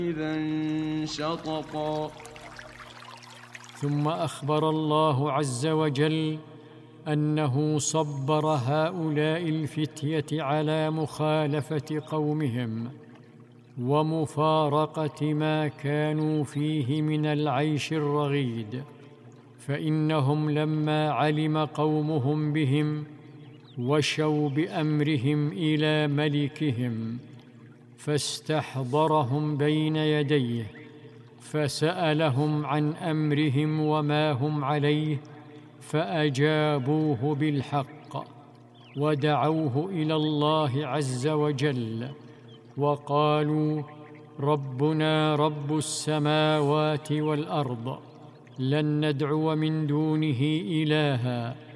إذا انشططا. ثم أخبر الله عز وجل أنه صبر هؤلاء الفتية على مخالفة قومهم ومفارقة ما كانوا فيه من العيش الرغيد، فإنهم لما علم قومهم بهم وشوا بأمرهم إلى ملكهم فاستحضرهم بين يديه فسألهم عن أمرهم وما هم عليه، فأجابوه بالحق ودعوه إلى الله عز وجل وقالوا: ربنا رب السماوات والأرض، لن ندعو من دونه إلها